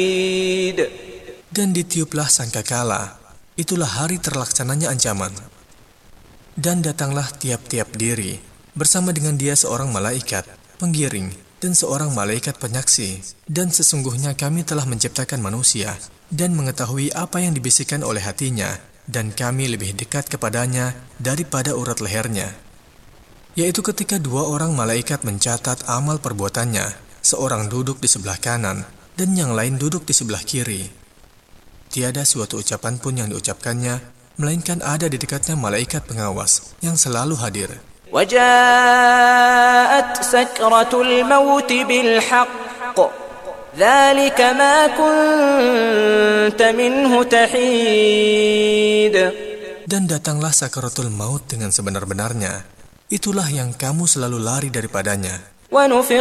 Dan ditiuplah sangkakala, itulah hari terlaksananya ancaman. Dan datanglah tiap-tiap diri, bersama dengan dia seorang malaikat, penggiring, dan seorang malaikat penyaksi. Dan sesungguhnya kami telah menciptakan manusia, dan mengetahui apa yang dibisikkan oleh hatinya, dan kami lebih dekat kepadanya daripada urat lehernya. Yaitu ketika dua orang malaikat mencatat amal perbuatannya, seorang duduk di sebelah kanan, dan yang lain duduk di sebelah kiri. Tiada suatu ucapan pun yang diucapkannya, melainkan ada di dekatnya malaikat pengawas yang selalu hadir. وَجَاءَتْ سَكْرَةُ الْمَوْتِ بِالْحَقِّ ذَلِكَ مَا كُنْتَ مِنْهُ تَحِيدُ. Dan datanglah sakaratul maut dengan sebenar-benarnya. Itulah yang kamu selalu lari daripadanya. وَنُفِخَ